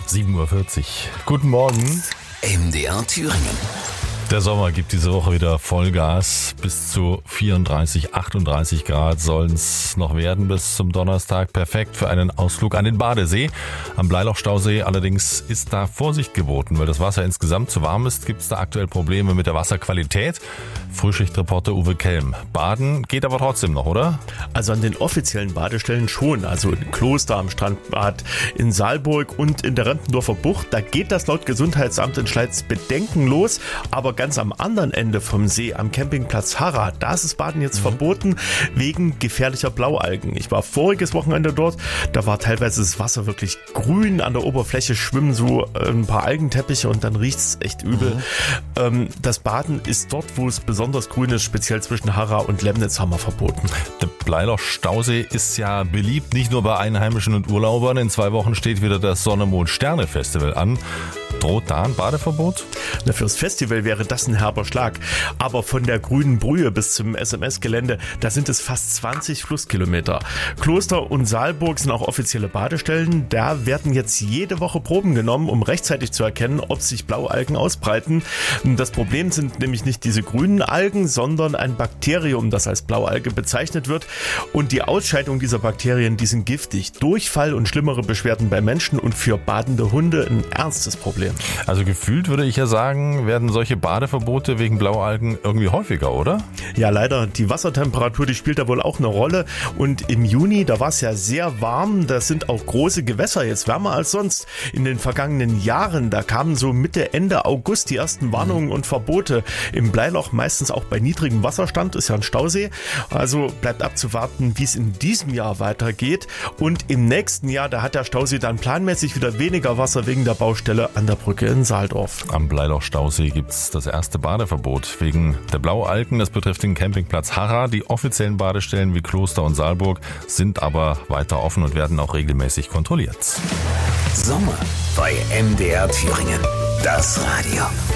7:40 Uhr. Guten Morgen. MDR Thüringen. Der Sommer gibt diese Woche wieder Vollgas. Bis zu 34, 38 Grad sollen es noch werden bis zum Donnerstag. Perfekt für einen Ausflug an den Badesee. Am Bleiloch-Stausee allerdings ist da Vorsicht geboten, weil das Wasser insgesamt zu warm ist. Gibt es da aktuell Probleme mit der Wasserqualität? Frühschichtreporter Uwe Kelm. Baden geht aber trotzdem noch, oder? Also an den offiziellen Badestellen schon. Also in Kloster, am Strandbad, in Saalburg und in der Rempendorfer Bucht. Da geht das laut Gesundheitsamt in Schleiz bedenkenlos. Aber ganz am anderen Ende vom See, am Campingplatz Harra, da ist das Baden jetzt verboten wegen gefährlicher Blaualgen. Ich war voriges Wochenende dort, da war teilweise das Wasser wirklich grün, an der Oberfläche schwimmen so ein paar Algenteppiche und dann riecht es echt übel. Das Baden ist dort, wo es besonders grün ist, speziell zwischen Harra und Lemnitz, haben wir verboten. Der Bleiloch-Stausee ist ja beliebt, nicht nur bei Einheimischen und Urlaubern. In 2 Wochen steht wieder das Sonne-Mond-Sterne-Festival an. Droht da ein Badeverbot? Na, fürs Festival wäre das ein herber Schlag. Aber von der Grünen Brühe bis zum SMS-Gelände, da sind es fast 20 Flusskilometer. Kloster und Saalburg sind auch offizielle Badestellen. Da werden jetzt jede Woche Proben genommen, um rechtzeitig zu erkennen, ob sich Blaualgen ausbreiten. Das Problem sind nämlich nicht diese grünen Algen, sondern ein Bakterium, das als Blaualge bezeichnet wird. Und die Ausscheidung dieser Bakterien, die sind giftig. Durchfall und schlimmere Beschwerden bei Menschen und für badende Hunde ein ernstes Problem. Also gefühlt würde ich ja sagen, werden solche Badeverbote wegen Blaualgen irgendwie häufiger, oder? Ja, leider. Die Wassertemperatur, die spielt da wohl auch eine Rolle. Und im Juni, da war es ja sehr warm. Da sind auch große Gewässer jetzt wärmer als sonst. In den vergangenen Jahren, da kamen so Mitte, Ende August die ersten Warnungen und Verbote. Im Bleiloch meistens auch bei niedrigem Wasserstand, ist ja ein Stausee. Also bleibt abzuwarten, wie es in diesem Jahr weitergeht. Und im nächsten Jahr, da hat der Stausee dann planmäßig wieder weniger Wasser wegen der Baustelle an der Brücke in Saaldorf. Am Bleiloch-Stausee gibt es das erste Badeverbot wegen der Blaualgen. Das betrifft den Campingplatz Harra. Die offiziellen Badestellen wie Kloster und Saalburg sind aber weiter offen und werden auch regelmäßig kontrolliert. Sommer bei MDR Thüringen. Das Radio.